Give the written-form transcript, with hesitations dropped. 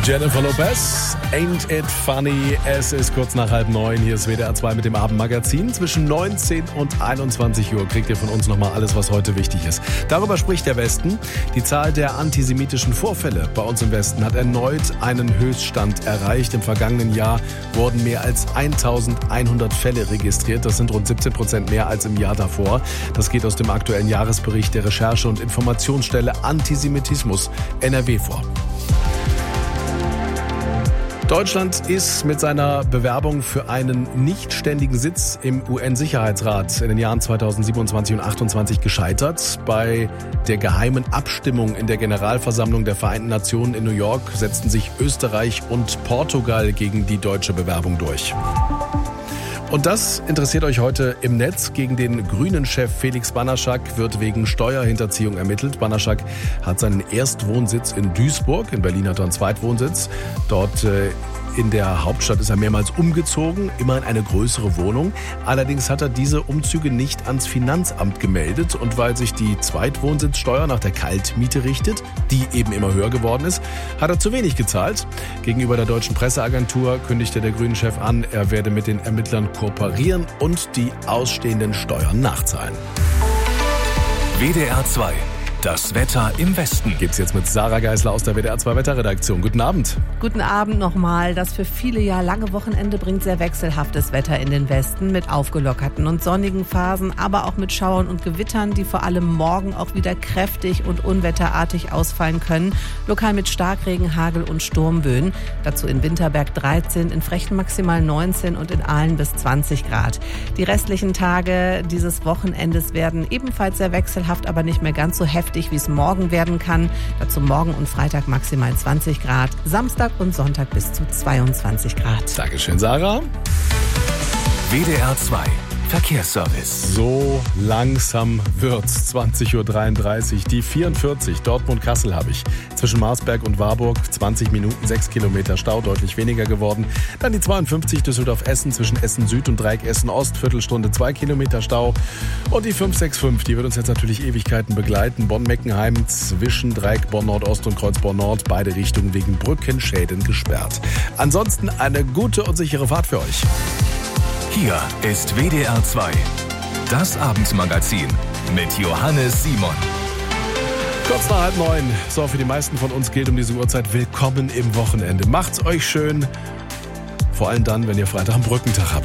Jennifer Lopez, Ain't It Funny. Es ist kurz nach 8:30. Hier ist WDR 2 mit dem Abendmagazin. Zwischen 19 und 21 Uhr kriegt ihr von uns nochmal alles, was heute wichtig ist. Darüber spricht der Westen. Die Zahl der antisemitischen Vorfälle bei uns im Westen hat erneut einen Höchststand erreicht. Im vergangenen Jahr wurden mehr als 1100 Fälle registriert. Das sind rund 17% mehr als im Jahr davor. Das geht aus dem aktuellen Jahresbericht der Recherche- und Informationsstelle Antisemitismus NRW vor. Deutschland ist mit seiner Bewerbung für einen nichtständigen Sitz im UN-Sicherheitsrat in den Jahren 2027 und 2028 gescheitert. Bei der geheimen Abstimmung in der Generalversammlung der Vereinten Nationen in New York setzten sich Österreich und Portugal gegen die deutsche Bewerbung durch. Und das interessiert euch heute im Netz. Gegen den Grünen-Chef Felix Banaschak wird wegen Steuerhinterziehung ermittelt. Banaschak hat seinen Erstwohnsitz in Duisburg. In Berlin hat er einen Zweitwohnsitz. Dort in der Hauptstadt ist er mehrmals umgezogen, immer in eine größere Wohnung. Allerdings hat er diese Umzüge nicht ans Finanzamt gemeldet. Und weil sich die Zweitwohnsitzsteuer nach der Kaltmiete richtet, die eben immer höher geworden ist, hat er zu wenig gezahlt. Gegenüber der deutschen Presseagentur kündigte der Grünen-Chef an, er werde mit den Ermittlern kooperieren und die ausstehenden Steuern nachzahlen. WDR 2. Das Wetter im Westen. Gibt's jetzt mit Sarah Geisler aus der WDR 2 Wetterredaktion. Guten Abend. Guten Abend nochmal. Das für viele ja lange Wochenende bringt sehr wechselhaftes Wetter in den Westen mit aufgelockerten und sonnigen Phasen, aber auch mit Schauern und Gewittern, die vor allem morgen auch wieder kräftig und unwetterartig ausfallen können. Lokal mit Starkregen, Hagel und Sturmböen. Dazu in Winterberg 13, in Frechten maximal 19 und in Aalen bis 20 Grad. Die restlichen Tage dieses Wochenendes werden ebenfalls sehr wechselhaft, aber nicht mehr ganz so heftig, wie es morgen werden kann. Dazu morgen und Freitag maximal 20 Grad, Samstag und Sonntag bis zu 22 Grad. Dankeschön, Sarah. WDR 2 Verkehrsservice. So langsam wird's. 20:33 Uhr. Die 44 Dortmund-Kassel habe ich. Zwischen Marsberg und Warburg 20 Minuten, 6 Kilometer Stau, deutlich weniger geworden. Dann die 52 Düsseldorf-Essen zwischen Essen Süd und Dreieck Essen-Ost, Viertelstunde, 2 Kilometer Stau. Und die 565, die wird uns jetzt natürlich Ewigkeiten begleiten. Bonn-Meckenheim zwischen Dreieck Bonn-Nordost und Kreuz Bonn-Nord, beide Richtungen wegen Brückenschäden gesperrt. Ansonsten eine gute und sichere Fahrt für euch. Hier ist WDR 2. Das Abendmagazin mit Johannes Simon. Kurz nach 8:30. So, für die meisten von uns gilt um diese Uhrzeit: Willkommen im Wochenende. Macht's euch schön. Vor allem dann, wenn ihr Freitag einen Brückentag habt.